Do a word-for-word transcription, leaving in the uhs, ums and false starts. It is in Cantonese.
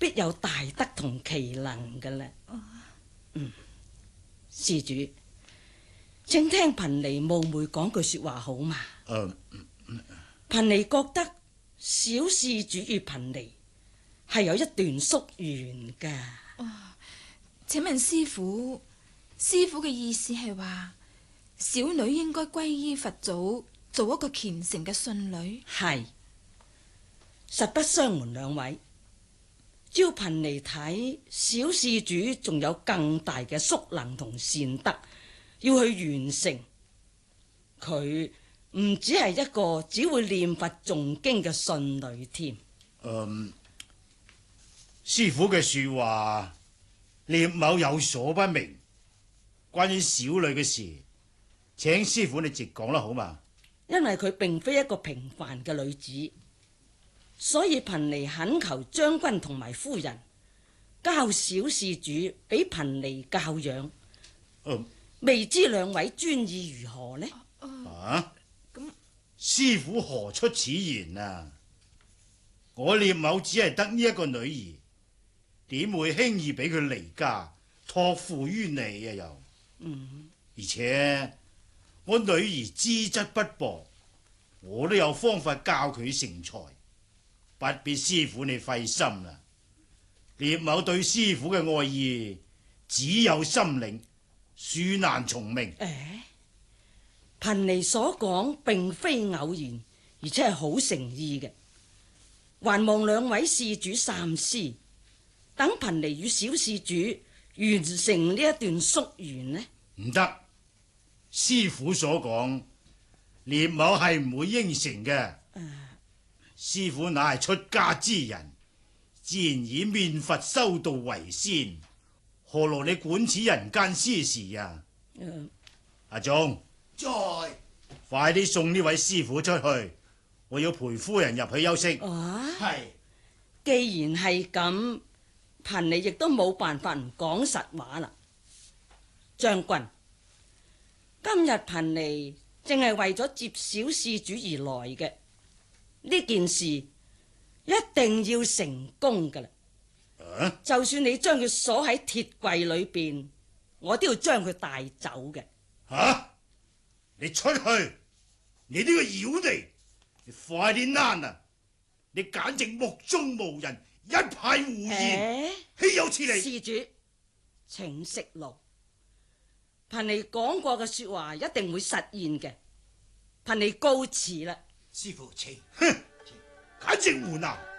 必有大德同奇能㗎啦。嗯，施主，請聽貧尼冒昧講句說話好嘛？ 誒， 貧尼覺得小施主與貧尼係有一段宿緣㗎。 哦，請問師傅，師傅嘅意思係話小女應該皈依佛祖，做一個虔誠嘅信女？ 係，實不相瞞兩位，照貧尼睇，小施主仲有更大嘅宿能同善德要去完成。佢唔只係一個只會念佛誦經嘅信女添。 嗯，師傅嘅說話，聶某有所不明。關於小女嘅事，請師傅你直講啦，好嘛？ 因為佢並非一個平凡嘅女子，所以貧尼懇求將軍同埋夫人交小施主俾貧尼教養。 嗯， 未知兩位專意如何呢？ 啊？咁師傅何出此言啊？我聶某只係得呢一個女兒，點會輕易俾佢離家託付於你啊？又， 嗯， 而且我女兒資質不薄，我都有方法教佢成才，不必師傅你費心啦。聶某對師傅嘅愛意只有心領，恕難從命。 誒，貧尼所講並非偶然，而且係好誠意嘅，還望兩位施主三思，等貧尼與小施主完成呢一段宿緣呢？ 唔得，師傅所講，聶某係唔會應承嘅。 啊， 師傅乃係出家之人，自然以面佛修道為先，何勞你管此人間私事啊？ 呃、 阿忠， 在， 快啲送呢位師傅出去，我要陪夫人入去休息。 啊， 係， 既然係咁，貧尼亦都冇辦法唔講實話啦。將軍，今日貧尼正係為咗接小施主而來嘅，呢件事一定要成功噶啦。 啊？ 就算你將佢鎖喺鐵櫃裏邊，我都要將佢帶走嘅。 吓、啊！你出去！你呢個妖孽！你快啲躝啊！你簡直目中無人，一派胡言，豈、欸、有此理！ 施主，請息怒。貧尼講過嘅說話一定會實現嘅。貧尼告辭啦。 師傅，請。 哼，簡直胡鬧！